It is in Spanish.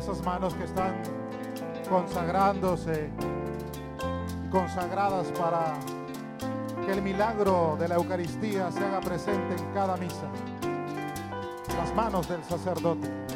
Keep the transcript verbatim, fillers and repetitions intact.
esas manos que están consagrándose y consagradas para que el milagro de la Eucaristía se haga presente en cada misa. Las manos del sacerdote.